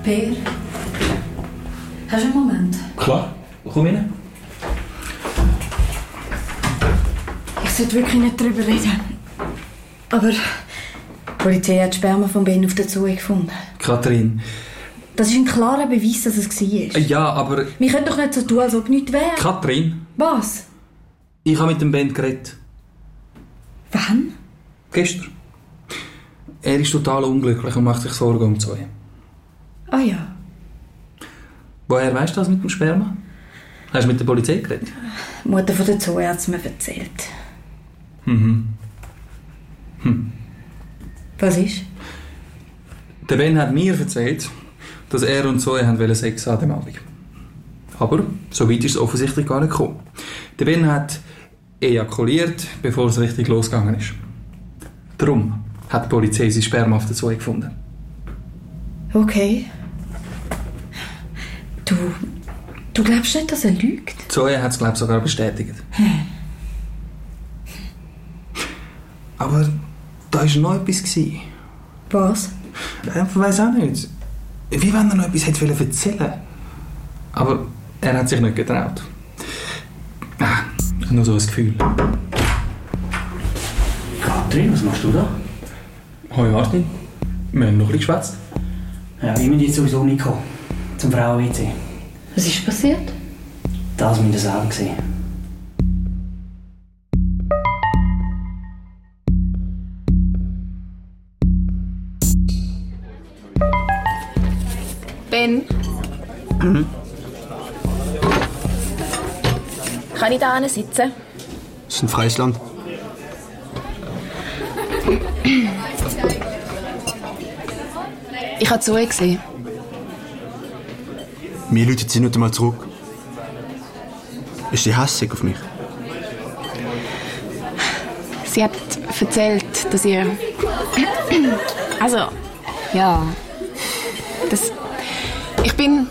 Per, hast du einen Moment? Klar, komm rein. Ich sollte wirklich nicht darüber reden. Aber die Polizei hat Sperma von Ben auf der Zoe gefunden. Kathrin. Das ist ein klarer Beweis, dass es war. Ja, aber... Wir können doch nicht so tun, als ob nichts wäre. Kathrin. Was? Ich habe mit dem Ben geredet. Wann? Gestern. Er ist total unglücklich und macht sich Sorgen um Zoe. Ah ja. Woher weißt du das mit dem Sperma? Hast du mit der Polizei geredet? Die Mutter von der Zoe hat es mir erzählt. Was ist? Der Ben hat mir erzählt, dass er und Zoe haben Sex an dem Abend. Aber so weit ist es offensichtlich gar nicht gekommen. Der Ben hat ejakuliert, bevor es richtig losgegangen ist. Darum hat die Polizei sein Sperma auf der Zoe gefunden. Okay. Du glaubst nicht, dass er lügt? Zoe hat es, glaube ich, sogar bestätigt. Aber da war noch etwas. Was? Ich weiss auch nicht. Wie wenn er noch etwas hätte erzählen wollen. Aber er hat sich nicht getraut. Nur so ein Gefühl. Kathrin, was machst du da? Hoi Martin, wir haben noch ein bisschen geschwätzt. Ja, ich bin jetzt sowieso nicht gekommen. Zum Frauen-WC. Was ist passiert? Das müssen wir selber sehen. Ben? Kann ich da sitzen? Das ist ein freies Land. Ich habe Zoe gesehen. Mir läutet sie nicht einmal zurück. Ist sie hässig auf mich? Sie hat erzählt, dass ihr... Also, ja... Ich bin...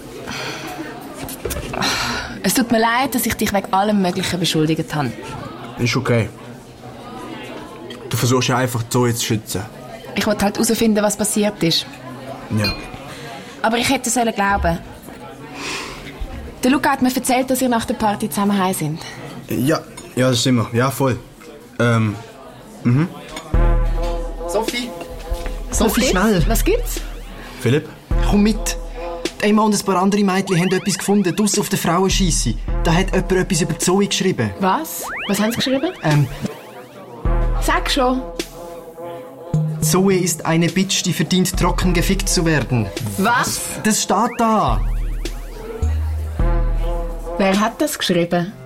Es tut mir leid, dass ich dich wegen allem Möglichen beschuldigt habe. Ist okay. Du versuchst ja einfach, Zoe zu schützen. Ich wollte halt herausfinden, was passiert ist. Ja. Aber ich hätte sollen glauben. Der Luca hat mir erzählt, dass ihr nach der Party zusammen heim sind. Ja, das sind wir. Ja, voll. Sophie, schnell. Was gibt's? Philipp? Komm mit. Emma und ein paar andere Mädchen haben etwas gefunden, draussen auf der Frauenscheisse. Da hat jemand etwas über Zoe geschrieben. Was? Was haben sie geschrieben? Sag schon. Zoe ist eine Bitch, die verdient, trocken gefickt zu werden. Was? Das steht da. Wer hat das geschrieben?